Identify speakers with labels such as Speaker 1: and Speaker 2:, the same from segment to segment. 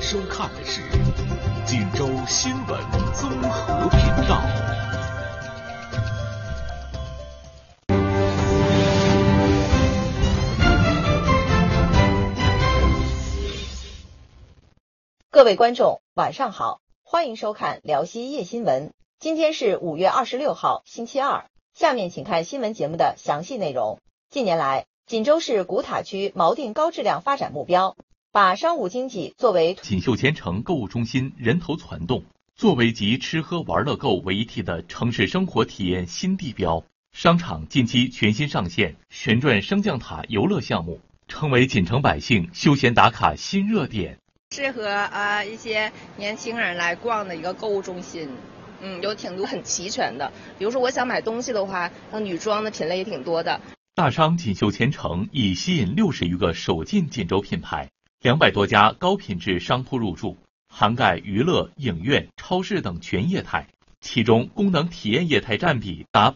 Speaker 1: 收看的是锦州新闻综合频道。
Speaker 2: 各位观众，晚上好，欢迎收看辽西夜新闻。今天是5月26号，星期二。下面请看新闻节目的详细内容。近年来，锦州市古塔区锚定高质量发展目标，把商务经济作为
Speaker 3: 锦绣前程购物中心人头攒动，作为集吃喝玩乐购为一体的城市生活体验新地标。商场近期全新上线旋转升降塔游乐项目，成为锦城百姓休闲打卡新热点，
Speaker 4: 适合一些年轻人来逛的一个购物中心。有挺多很齐全的，比如说我想买东西的话，女装的品类也挺多的。
Speaker 3: 大商锦绣前程已吸引60余个首进锦州品牌，200多家高品质商铺入驻，涵盖娱乐、影院、超市等全业态，其中功能体验业态占比达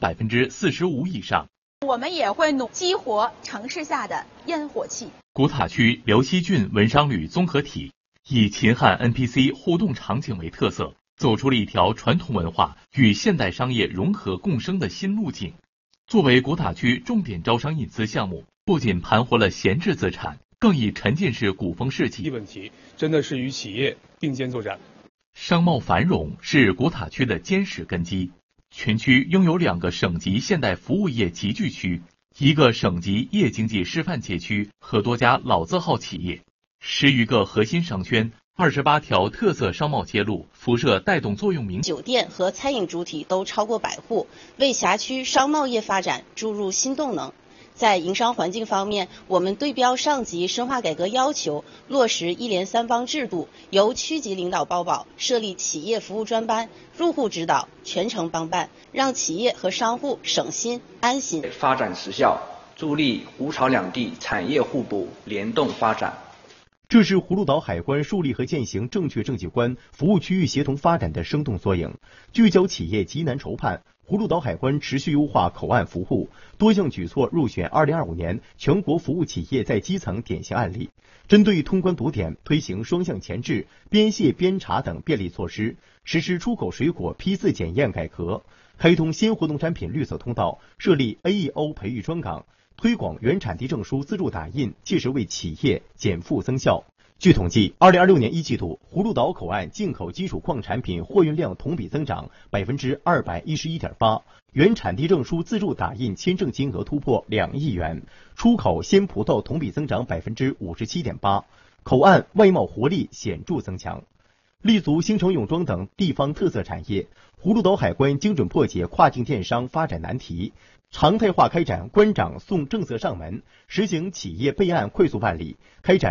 Speaker 3: 45%以上。
Speaker 5: 我们也会激活城市下的烟火气。
Speaker 3: 古塔区辽西郡文商旅综合体以秦汉 NPC 互动场景为特色，走出了一条传统文化与现代商业融合共生的新路径。作为古塔区重点招商引资项目，不仅盘活了闲置资产，更以沉浸式古风市集
Speaker 6: 问题真的是与企业并肩作战。
Speaker 3: 商贸繁荣是古塔区的坚实根基，全区拥有2个省级现代服务业集聚区，1个省级夜经济示范街区和多家老字号企业，10余个核心商圈，28条特色商贸街路，辐射带动作用明显。
Speaker 7: 酒店和餐饮主体都超过100户，为辖区商贸业发展注入新动能。在营商环境方面，我们对标上级深化改革要求，落实1联3帮制度，由区级领导包保，设立企业服务专班，入户指导，全程帮办，让企业和商户省心安心。
Speaker 8: 发展实效，助力吴潮两地产业互补联动发展。
Speaker 9: 这是葫芦岛海关树立和践行正确政绩观、服务区域协同发展的生动缩影。聚焦企业急难愁盼，葫芦岛海关持续优化口岸服务，多项举措入选2025年全国服务企业在基层典型案例。针对通关堵点，推行双向前置、边卸边查等便利措施，实施出口水果批次检验改革，开通新活动产品绿色通道，设立 AEO 培育专岗，推广原产地证书自助打印，切实为企业减负增效。据统计，2026年1季度，葫芦岛口岸进口基础矿产品货运量同比增长211.8%，原产地证书自助打印签证金额突破2亿元，出口鲜葡萄同比增长57.8%，口岸外贸活力显著增强。立足新城泳装等地方特色产业，葫芦岛海关精准破解跨境电商发展难题，常态化开展关长送政策上门，实行企业备案快速办理，开展